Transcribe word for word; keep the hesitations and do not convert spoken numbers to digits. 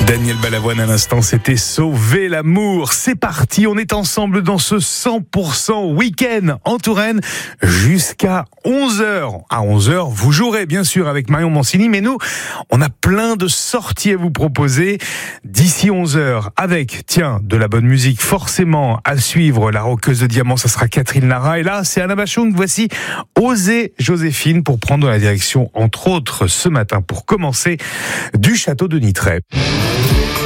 Daniel Balavoine à l'instant, c'était Sauver l'amour. C'est parti, on est ensemble dans ce cent pour cent week-end en Touraine jusqu'à onze heures. À onze heures, vous jouerez bien sûr avec Marion Mancini, mais nous, on a plein de sorties à vous proposer d'ici onze heures avec, tiens, de la bonne musique forcément à suivre. La roqueuse de diamants, ça sera Catherine Lara. Et là, c'est Anna Bachung. Voici Oser Joséphine pour prendre la direction, entre autres, ce matin, pour commencer, du château de Nitray.